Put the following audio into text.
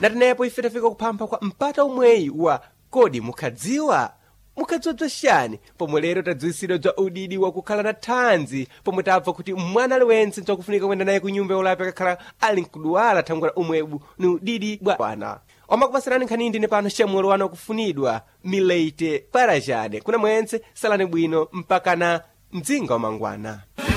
natenepo ife tafika kuphampha kwa mpata umweyi wa kodi mukhadziwa chani, pomwe lero tadziwisidwa bza udidi wakukhala na thanzi, pomwe tabva kuti mwana aliwense nchakufunika kuyenda naye ku nyumba yaulapi akakhala ali nkudwala thangwera umwebu ni udidi bwa bwana. Omakupasirani nkhani ndine pano Shemuelo wana kufunidwa Mileite Parajane kuna mwense salani bwino mpaka na mdzinga wa mangwana.